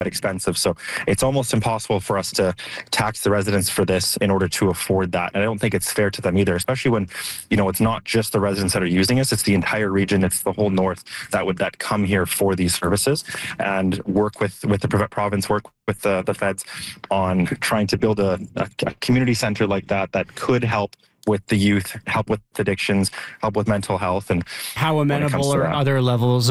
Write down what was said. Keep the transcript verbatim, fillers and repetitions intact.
expensive. So it's almost impossible for us to tax the residents for this in order to afford that. And I don't think it's fair to them either, especially when, you know, it's not just the residents that are using us, it's the entire region, it's the whole north that would that come here for these services, and work with, with the province, work with the, the feds on trying to build a, a, a community center like that that could help with the youth, help with addictions, help with mental health. And how amenable are other levels